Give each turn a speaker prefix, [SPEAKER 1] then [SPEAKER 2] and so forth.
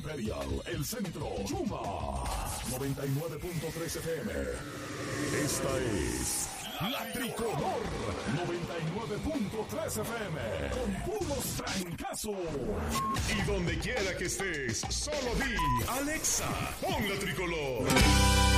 [SPEAKER 1] Imperial, El Centro, Chuma, 99.3 FM. Esta es La Tricolor, 99.3 FM, con puros trancazos. Y donde quiera que estés, solo di, Alexa, pon La Tricolor.